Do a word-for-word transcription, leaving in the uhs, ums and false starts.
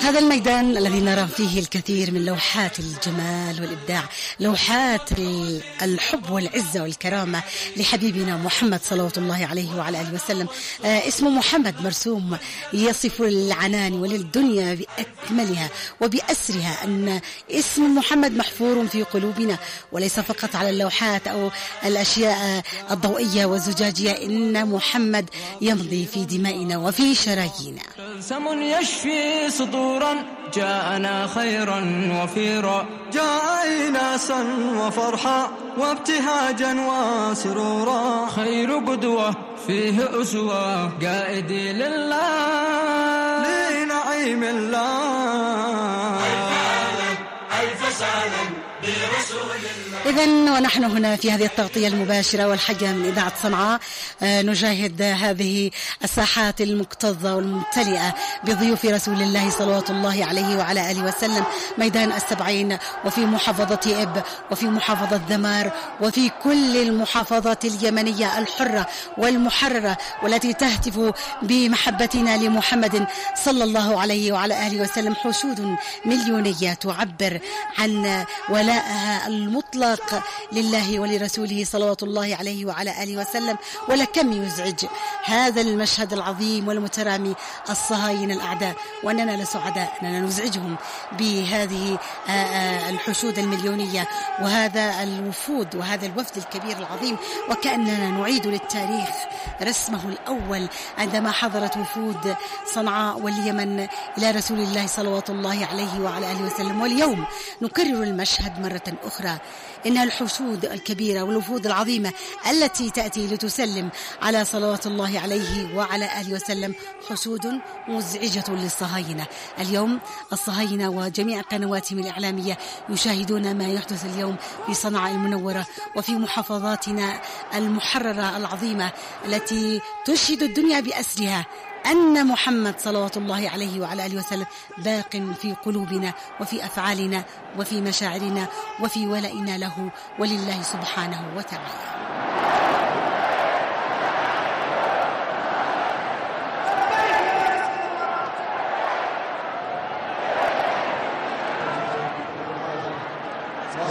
هذا الميدان الذي نرى فيه الكثير من لوحات الجمال والإبداع، لوحات الحب والعزة والكرامة لحبيبنا محمد صلوات الله عليه وعلى آله وسلم. آه اسمه محمد مرسوم يصف العنان وللدنيا بأكملها وبأسرها أن اسم محمد محفور في قلوبنا، وليس فقط على اللوحات أو الأشياء الضوئية والزجاجية، إن محمد يمضي في دمائنا وفي شرايينا. بلسم يشفي صدورا جاءنا خيرا وفيرا، جاء إناسا وفرحا وابتهاجا وسرورا، خير قدوة فيه أسوة قائدي لله لنعيم الله. ألف سلام برسول الله. إذن ونحن هنا في هذه التغطية المباشرة والحية من إذاعة صنعاء نشاهد هذه الساحات المكتظة والممتلئة بضيوف رسول الله صلوات الله عليه وعلى آله وسلم، ميدان السبعين وفي محافظة إب وفي محافظة ذمار وفي كل المحافظات اليمنية الحرة والمحررة والتي تهتف بمحبتنا لمحمد صلى الله عليه وعلى آله وسلم. حشود مليونية تعبر عن ولائها المطلق لله ولرسوله صلوات الله عليه وعلى آله وسلم. ولكم يزعج هذا المشهد العظيم والمترامي الصهاينة الأعداء، وأننا لسعداء أننا نزعجهم بهذه الحشود المليونية وهذا الوفود وهذا الوفد الكبير العظيم، وكأننا نعيد للتاريخ رسمه الأول عندما حضرت وفود صنعاء واليمن إلى رسول الله صلوات الله عليه وعلى آله وسلم. واليوم نكرر المشهد مرة أخرى، إنها الحشود الكبيرة والوفود العظيمة التي تأتي لتسلم على صلوات الله عليه وعلى آله وسلم، حشود مزعجة للصهاينة. اليوم الصهاينة وجميع قنواتهم الإعلامية يشاهدون ما يحدث اليوم في صنعاء المنورة وفي محافظاتنا المحررة العظيمة التي تشهد الدنيا بأسرها أن محمد صلوات الله عليه وعلى آله وسلم باق في قلوبنا وفي أفعالنا وفي مشاعرنا وفي ولائنا له ولله سبحانه وتعالى.